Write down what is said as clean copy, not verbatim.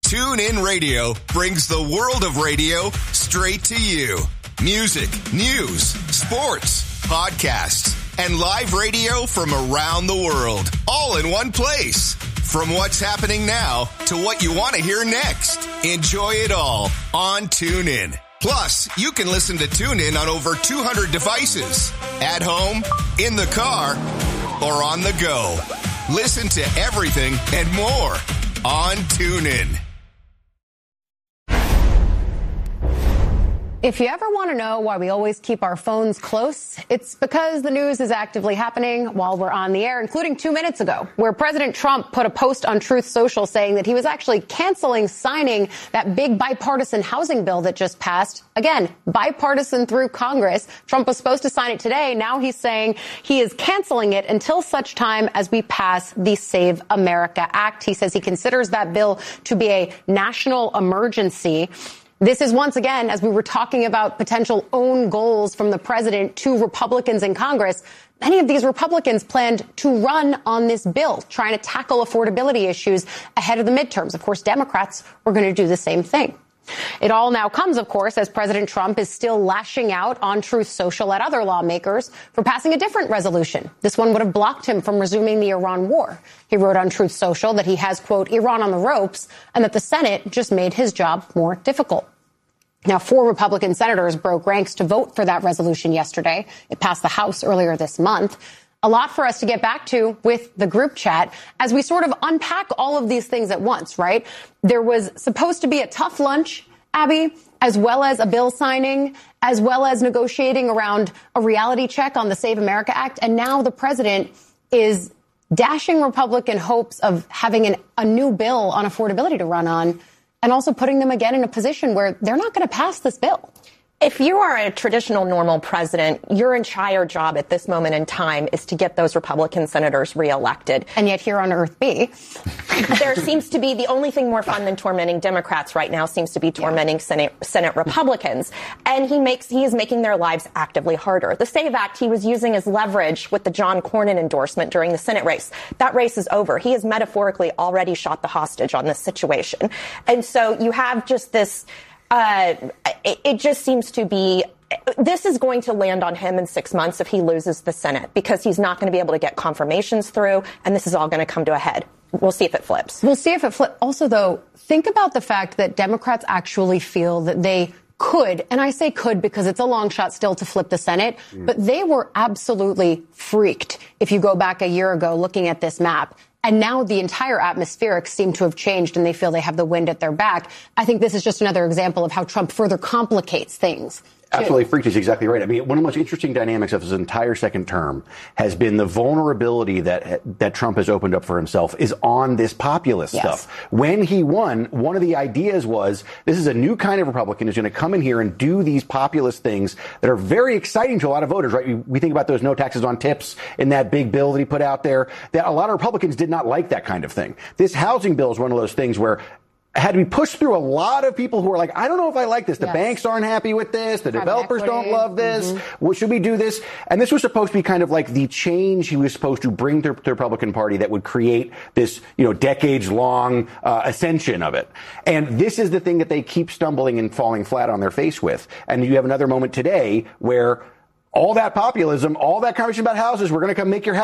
TuneIn Radio brings the world of radio straight to you. Music, news, sports, podcasts, and live radio from around the world, all in one place. From what's happening now to what you want to hear next. Enjoy it all on TuneIn. Plus, you can listen to TuneIn on over 200 devices. At home, in the car, or on the go. Listen to everything and more on TuneIn. If you ever want to know why we always keep our phones close, it's because the news is actively happening while we're on the air, including 2 minutes ago, where President Trump put a post on Truth Social saying that he was actually canceling signing that big bipartisan housing bill that just passed. Again, bipartisan through Congress. Trump was supposed to sign it today. Now he's saying he is canceling it until such time as we pass the Save America Act. He says he considers that bill to be a national emergency. This is once again, as we were talking about potential own goals from the president to Republicans in Congress, many of these Republicans planned to run on this bill, trying to tackle affordability issues ahead of the midterms. Of course, Democrats were going to do the same thing. It all now comes, of course, as President Trump is still lashing out on Truth Social at other lawmakers for passing a different resolution. This one would have blocked him from resuming the Iran war. He wrote on Truth Social that he has, quote, Iran on the ropes, and that the Senate just made his job more difficult. Now, 4 Republican senators broke ranks to vote for that resolution yesterday. It passed the House earlier this month. A lot for us to get back to with the group chat as we sort of unpack all of these things at once, right? There was supposed to be a tough lunch, Abby, as well as a bill signing, as well as negotiating around a reality check on the Save America Act. And now the president is dashing Republican hopes of having a new bill on affordability to run on, and also putting them again in a position where they're not going to pass this bill. If you are a traditional, normal president, your entire job at this moment in time is to get those Republican senators reelected. And yet here on Earth B, there seems to be the only thing more fun than tormenting Democrats right now seems to be tormenting Senate Republicans. And he is making their lives actively harder. The SAVE Act he was using as leverage with the John Cornyn endorsement during the Senate race. That race is over. He has metaphorically already shot the hostage on this situation. And so you have just this... it just seems to be, this is going to land on him in 6 months if he loses the Senate, because he's not going to be able to get confirmations through, and this is all going to come to a head. We'll see if it flips. We'll see if it flips. Also, though, think about the fact that Democrats actually feel that they could, and I say could because it's a long shot still to flip the Senate, but they were absolutely freaked if you go back a year ago looking at this map. And now the entire atmospherics seem to have changed and they feel they have the wind at their back. I think this is just another example of how Trump further complicates things. Absolutely freaked is exactly right. I mean, one of the most interesting dynamics of his entire second term has been the vulnerability that Trump has opened up for himself is on this populist stuff. When he won, one of the ideas was this is a new kind of Republican who's going to come in here and do these populist things that are very exciting to a lot of voters, right? We think about those no taxes on tips in that big bill that he put out there, that a lot of Republicans did not like that kind of thing. This housing bill is one of those things where had to be pushed through a lot of people who are like, I don't know if I like this. The banks aren't happy with this. The developers don't love this. Well, should we do this? And this was supposed to be kind of like the change he was supposed to bring to the Republican Party that would create this, decades-long ascension of it. And this is the thing that they keep stumbling and falling flat on their face with. And you have another moment today where all that populism, all that conversation about houses, we're going to come make your house